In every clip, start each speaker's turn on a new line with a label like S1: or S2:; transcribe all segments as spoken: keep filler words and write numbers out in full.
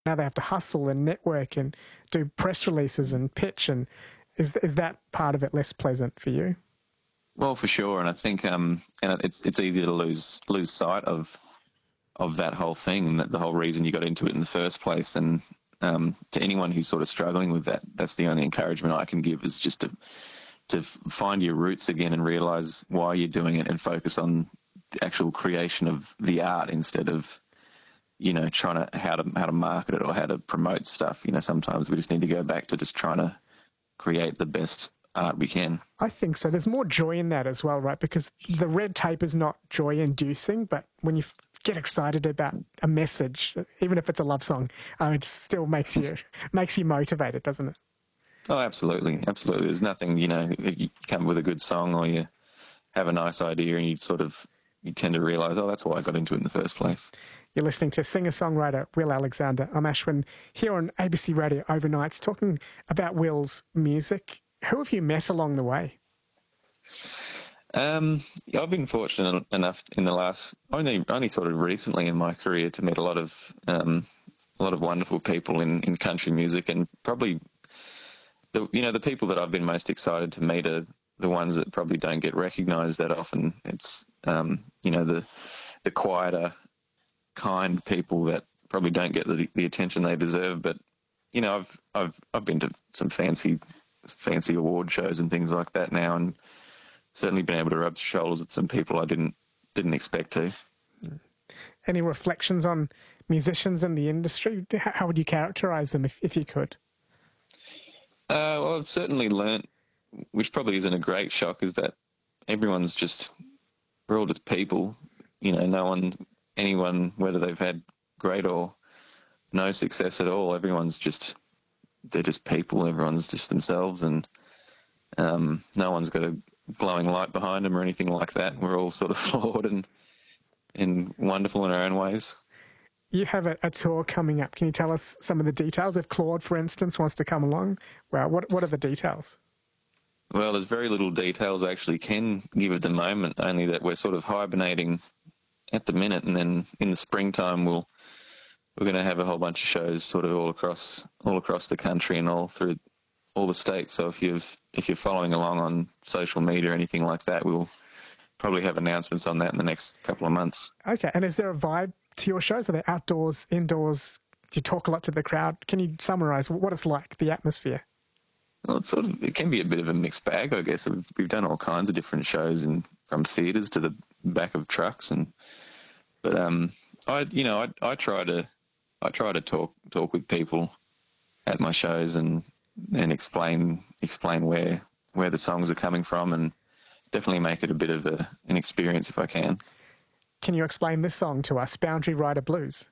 S1: now they have to hustle and network and do press releases and pitch. And is is that part of it less pleasant for you?
S2: Well, for sure, and I think um, and it's it's easy to lose lose sight of of that whole thing, and that the whole reason you got into it in the first place. And um, to anyone who's sort of struggling with that, that's the only encouragement I can give, is just to to find your roots again and realise why you're doing it, and focus on the actual creation of the art instead of, you know, trying to how to how to market it or how to promote stuff. You know, sometimes we just need to go back to just trying to create the best art we can.
S1: I think so. There's more joy in that as well, right? Because the red tape is not joy-inducing, but when you get excited about a message, even if it's a love song, uh, it still makes you makes you motivated, doesn't it?
S2: Oh, absolutely, absolutely. There's nothing, you know, you come with a good song or you have a nice idea and you sort of, you tend to realise, oh, that's why I got into it in the first place.
S1: You're listening to singer-songwriter Will Alexander. I'm Ashwin here on A B C Radio Overnights talking about Will's music. Who have you met along the way?
S2: Um, yeah, I've been fortunate enough in the last, only only sort of recently in my career, to meet a lot of um, a lot of wonderful people in, in country music, and probably the you know the people that I've been most excited to meet are the ones that probably don't get recognised that often. It's um, you know the the quieter, kind people that probably don't get the, the attention they deserve. But you know, I've I've I've been to some fancy fancy award shows and things like that now, and certainly been able to rub shoulders with some people I didn't didn't expect to.
S1: Any reflections on musicians in the industry? How would you characterise them if, if you could?
S2: Uh, well, I've certainly learnt, which probably isn't a great shock, is that everyone's just, we're all just people. You know, no one, anyone, whether they've had great or no success at all, everyone's just, they're just people. Everyone's just themselves, and um, no one's got a glowing light behind them or anything like that. We're all sort of flawed and and wonderful in our own ways.
S1: You have a, a tour coming up. Can you tell us some of the details? If Claude, for instance, wants to come along, well, what what are the details?
S2: Well, there's very little details I actually can give at the moment, only that we're sort of hibernating at the minute, and then in the springtime we'll we're going to have a whole bunch of shows sort of all across all across the country and all through all the states. So if you've if you're following along on social media or anything like that, we'll probably have announcements on that in the next couple of months.
S1: Okay, and is there a vibe to your shows? Are they outdoors, indoors? Do you talk a lot to the crowd? Can you summarise what it's like, the atmosphere?
S2: Well, it's sort of, it can be a bit of a mixed bag, I guess. We've, we've done all kinds of different shows, and from theatres to the back of trucks, and but um, I you know I I try to I try to talk talk with people at my shows and and explain explain where where the songs are coming from, and definitely make it a bit of a, an experience if I can.
S1: Can you explain this song to us, Boundary Rider Blues?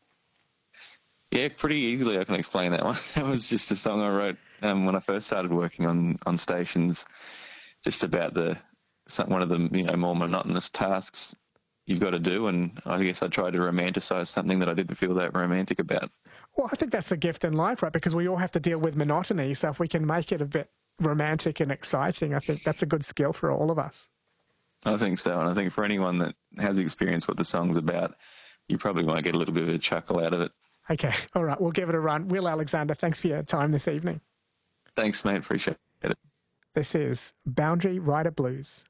S2: Yeah, pretty easily I can explain that one. That was just a song I wrote um, when I first started working on, on stations, just about the one of the you know more monotonous tasks you've got to do, and I guess I tried to romanticise something that I didn't feel that romantic about.
S1: Well, I think that's a gift in life, right? Because we all have to deal with monotony, so if we can make it a bit romantic and exciting, I think that's a good skill for all of us.
S2: I think so, and I think for anyone that has experienced what the song's about, you probably might get a little bit of a chuckle out of it.
S1: Okay, all right, we'll give it a run. Will Alexander, thanks for your time this evening.
S2: Thanks, mate, appreciate it.
S1: This is Boundary Rider Blues.